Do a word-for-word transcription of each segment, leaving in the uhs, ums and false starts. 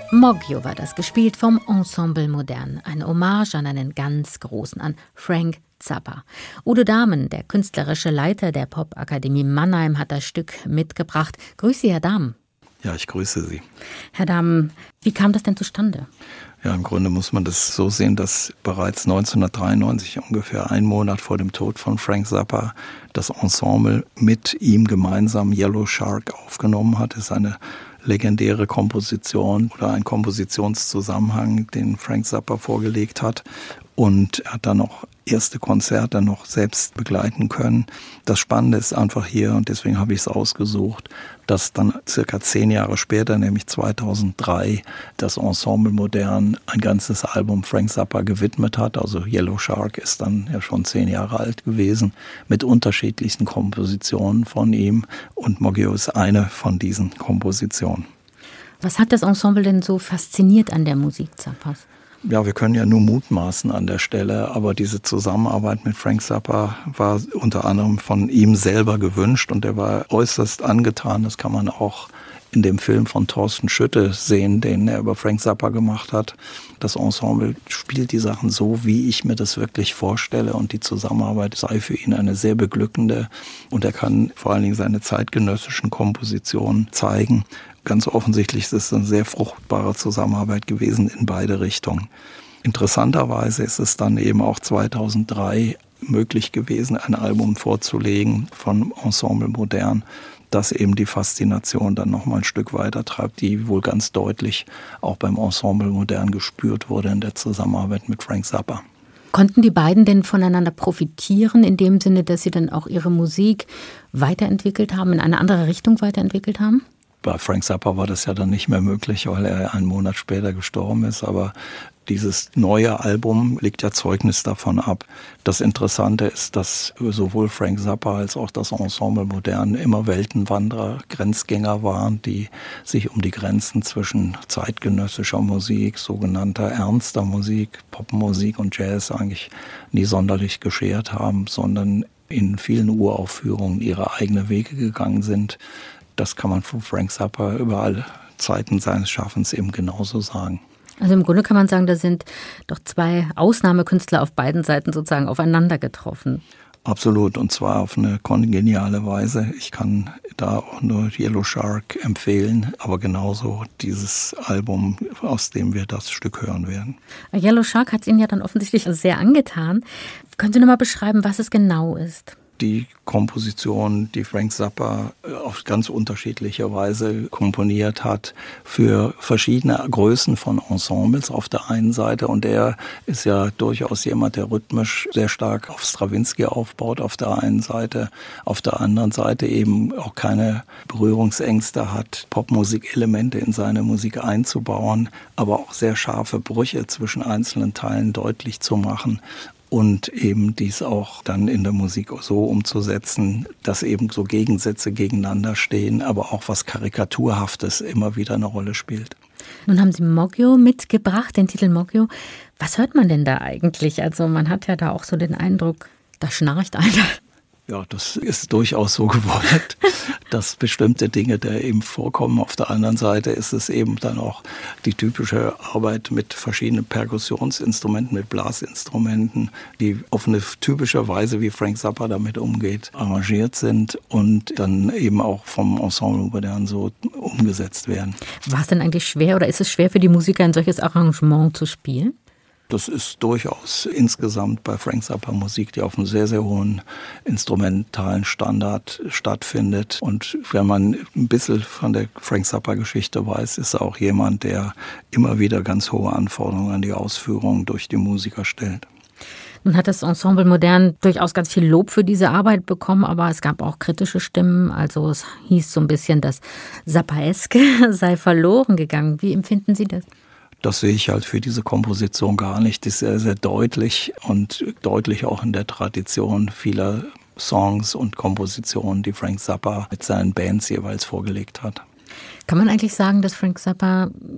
Moggio war das, gespielt vom Ensemble Modern. Eine Hommage an einen ganz Großen, an Frank Zappa. Udo Dahmen, der künstlerische Leiter der Popakademie Mannheim, hat das Stück mitgebracht. Grüße Sie, Herr Dahmen. Ja, ich grüße Sie. Herr Dahmen, wie kam das denn zustande? Ja, im Grunde muss man das so sehen, dass bereits neunzehnhundertdreiundneunzig, ungefähr einen Monat vor dem Tod von Frank Zappa, das Ensemble mit ihm gemeinsam Yellow Shark aufgenommen hat. Das ist eine legendäre Komposition oder ein Kompositionszusammenhang, den Frank Zappa vorgelegt hat. Und er hat dann auch erste Konzerte noch selbst begleiten können. Das Spannende ist einfach hier, und deswegen habe ich es ausgesucht, dass dann circa zehn Jahre später, nämlich zweitausenddrei, das Ensemble Modern ein ganzes Album Frank Zappa gewidmet hat. Also Yellow Shark ist dann ja schon zehn Jahre alt gewesen, mit unterschiedlichsten Kompositionen von ihm. Und Moggio ist eine von diesen Kompositionen. Was hat das Ensemble denn so fasziniert an der Musik Zappas? Ja, wir können ja nur mutmaßen an der Stelle, aber diese Zusammenarbeit mit Frank Zappa war unter anderem von ihm selber gewünscht und er war äußerst angetan. Das kann man auch in dem Film von Thorsten Schütte sehen, den er über Frank Zappa gemacht hat. Das Ensemble spielt die Sachen so, wie ich mir das wirklich vorstelle, und die Zusammenarbeit sei für ihn eine sehr beglückende, und er kann vor allen Dingen seine zeitgenössischen Kompositionen zeigen. Ganz offensichtlich ist es eine sehr fruchtbare Zusammenarbeit gewesen in beide Richtungen. Interessanterweise ist es dann eben auch zweitausenddrei möglich gewesen, ein Album vorzulegen von Ensemble Modern, das eben die Faszination dann noch mal ein Stück weiter treibt, die wohl ganz deutlich auch beim Ensemble Modern gespürt wurde in der Zusammenarbeit mit Frank Zappa. Konnten die beiden denn voneinander profitieren, in dem Sinne, dass sie dann auch ihre Musik weiterentwickelt haben, in eine andere Richtung weiterentwickelt haben? Bei Frank Zappa war das ja dann nicht mehr möglich, weil er einen Monat später gestorben ist. Aber dieses neue Album legt ja Zeugnis davon ab. Das Interessante ist, dass sowohl Frank Zappa als auch das Ensemble Modern immer Weltenwanderer, Grenzgänger waren, die sich um die Grenzen zwischen zeitgenössischer Musik, sogenannter ernster Musik, Popmusik und Jazz eigentlich nie sonderlich geschert haben, sondern in vielen Uraufführungen ihre eigenen Wege gegangen sind. Das kann man von Frank Zappa über alle Zeiten seines Schaffens eben genauso sagen. Also im Grunde kann man sagen, da sind doch zwei Ausnahmekünstler auf beiden Seiten sozusagen aufeinander getroffen. Absolut, und zwar auf eine kongeniale Weise. Ich kann da auch nur Yellow Shark empfehlen, aber genauso dieses Album, aus dem wir das Stück hören werden. Yellow Shark hat es Ihnen ja dann offensichtlich sehr angetan. Können Sie noch mal beschreiben, was es genau ist? Die Komposition, die Frank Zappa auf ganz unterschiedliche Weise komponiert hat, für verschiedene Größen von Ensembles auf der einen Seite. Und er ist ja durchaus jemand, der rhythmisch sehr stark auf Stravinsky aufbaut auf der einen Seite. Auf der anderen Seite eben auch keine Berührungsängste hat, Popmusikelemente in seine Musik einzubauen, aber auch sehr scharfe Brüche zwischen einzelnen Teilen deutlich zu machen. Und eben dies auch dann in der Musik so umzusetzen, dass eben so Gegensätze gegeneinander stehen, aber auch was Karikaturhaftes immer wieder eine Rolle spielt. Nun haben Sie Moggio mitgebracht, den Titel Moggio. Was hört man denn da eigentlich? Also man hat ja da auch so den Eindruck, da schnarcht einer. Ja, das ist durchaus so gewollt, dass bestimmte Dinge da eben vorkommen. Auf der anderen Seite ist es eben dann auch die typische Arbeit mit verschiedenen Perkussionsinstrumenten, mit Blasinstrumenten, die auf eine typische Weise, wie Frank Zappa damit umgeht, arrangiert sind und dann eben auch vom Ensemble Modern so umgesetzt werden. War es denn eigentlich schwer oder ist es schwer für die Musiker, ein solches Arrangement zu spielen? Das ist durchaus insgesamt bei Frank Zappa Musik, die auf einem sehr, sehr hohen instrumentalen Standard stattfindet. Und wenn man ein bisschen von der Frank Zappa Geschichte weiß, ist er auch jemand, der immer wieder ganz hohe Anforderungen an die Ausführung durch die Musiker stellt. Nun hat das Ensemble Modern durchaus ganz viel Lob für diese Arbeit bekommen, aber es gab auch kritische Stimmen. Also es hieß so ein bisschen, das Zappaeske sei verloren gegangen. Wie empfinden Sie das? Das sehe ich halt für diese Komposition gar nicht. Das ist sehr, sehr deutlich und deutlich auch in der Tradition vieler Songs und Kompositionen, die Frank Zappa mit seinen Bands jeweils vorgelegt hat. Kann man eigentlich sagen, dass Frank Zappa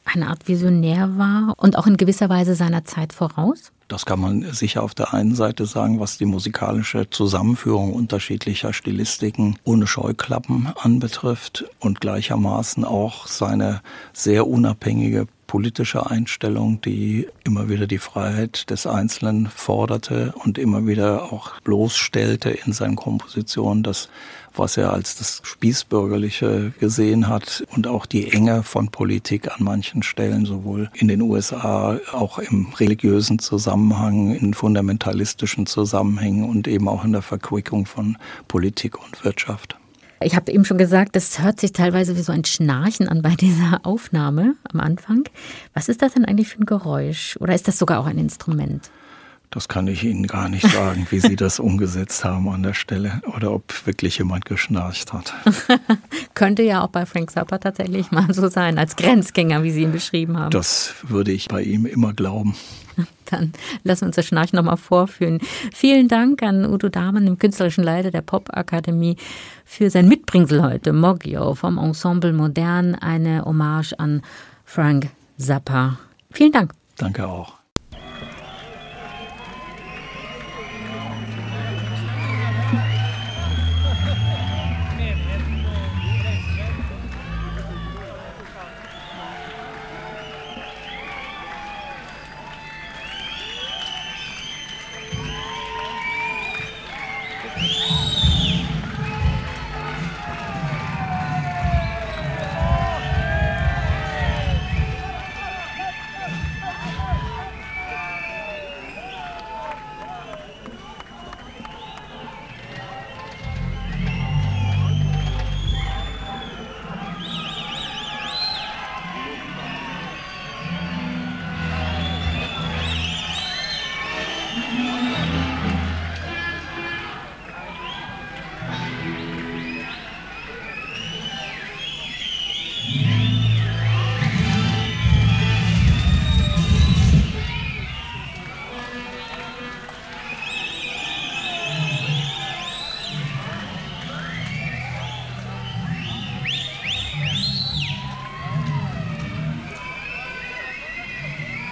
eine Art Visionär war und auch in gewisser Weise seiner Zeit voraus? Das kann man sicher auf der einen Seite sagen, was die musikalische Zusammenführung unterschiedlicher Stilistiken ohne Scheuklappen anbetrifft und gleichermaßen auch seine sehr unabhängige politische Einstellung, die immer wieder die Freiheit des Einzelnen forderte und immer wieder auch bloßstellte in seinen Kompositionen, das, was er als das Spießbürgerliche gesehen hat und auch die Enge von Politik an manchen Stellen, sowohl in den U S A, auch im religiösen Zusammenhang, in fundamentalistischen Zusammenhängen und eben auch in der Verquickung von Politik und Wirtschaft. Ich habe eben schon gesagt, das hört sich teilweise wie so ein Schnarchen an bei dieser Aufnahme am Anfang. Was ist das denn eigentlich für ein Geräusch? Oder ist das sogar auch ein Instrument? Das kann ich Ihnen gar nicht sagen, wie Sie das umgesetzt haben an der Stelle oder ob wirklich jemand geschnarcht hat. Könnte ja auch bei Frank Zappa tatsächlich mal so sein, als Grenzgänger, wie Sie ihn beschrieben haben. Das würde ich bei ihm immer glauben. Dann lassen wir uns das Schnarchen nochmal vorführen. Vielen Dank an Udo Dahmen, dem künstlerischen Leiter der Popakademie, für sein Mitbringsel heute. Moggio vom Ensemble Modern, eine Hommage an Frank Zappa. Vielen Dank. Danke auch.